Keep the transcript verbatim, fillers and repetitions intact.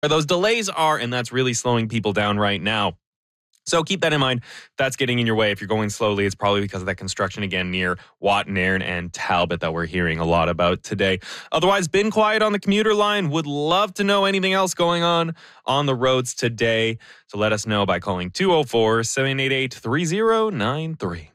those delays are, and that's really slowing people down right now. So keep that in mind. That's getting in your way. If you're going slowly, it's probably because of that construction again near Watt, Nairn, and Talbot that we're hearing a lot about today. Otherwise, been quiet on the commuter line. Would love to know anything else going on on the roads today. So let us know by calling two oh four, seven eight eight, three oh nine three.